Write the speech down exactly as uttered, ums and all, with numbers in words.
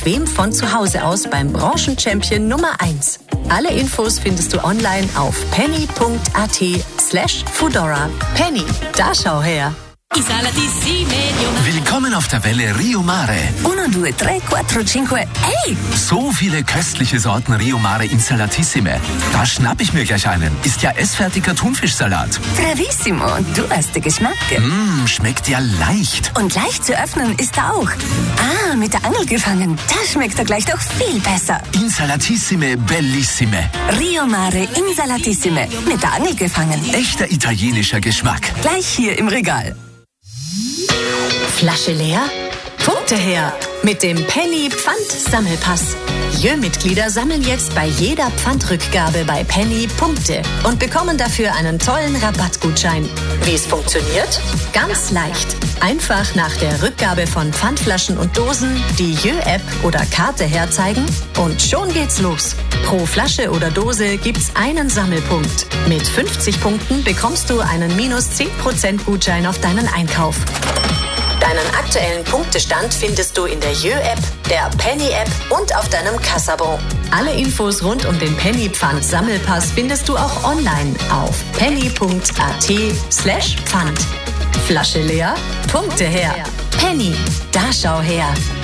bequem von zu Hause aus beim Branchenchampion Nummer eins. Alle Infos findest du online auf penny.at slash Foodora. Penny, da schau her. Willkommen auf der Welle Rio Mare. Uno, due, tre, quattro, cinque. Hey! So viele köstliche Sorten Rio Mare Insalatissime. Da schnapp ich mir gleich einen. Ist ja essfertiger Thunfischsalat. Bravissimo, du hast den Geschmack. Mmm, schmeckt ja leicht. Und leicht zu öffnen ist er auch. Ah, mit der Angel gefangen. Da schmeckt er gleich doch viel besser. Insalatissime Bellissime. Rio Mare Insalatissime. Mit der Angel gefangen. Echter italienischer Geschmack. Gleich hier im Regal. Flasche leer? Punkte her! Mit dem Penny Pfand-Sammelpass. Jö-Mitglieder sammeln jetzt bei jeder Pfandrückgabe bei Penny Punkte und bekommen dafür einen tollen Rabattgutschein. Wie es funktioniert? Ganz leicht. Einfach nach der Rückgabe von Pfandflaschen und Dosen die Jö-App oder Karte herzeigen und schon geht's los. Pro Flasche oder Dose gibt's einen Sammelpunkt. Mit fünfzig Punkten bekommst du einen minus zehn Prozent Gutschein auf deinen Einkauf. Deinen aktuellen Punktestand findest du in der Jö-App, der Penny-App und auf deinem Kassabon. Alle Infos rund um den Penny-Pfand-Sammelpass findest du auch online auf penny.at slash Pfand. Flasche leer, Punkte her. Penny, da schau her.